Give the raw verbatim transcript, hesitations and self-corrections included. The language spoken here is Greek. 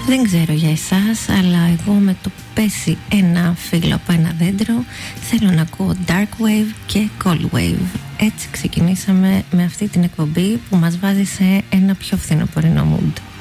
Δεν ξέρω για εσάς, αλλά εγώ με το πέσει ένα φύλλο από ένα δέντρο θέλω να ακούω Dark Wave και Cold Wave. Έτσι ξεκινήσαμε με αυτή την εκπομπή που μας βάζει σε ένα πιο φθινοπορεινό mood.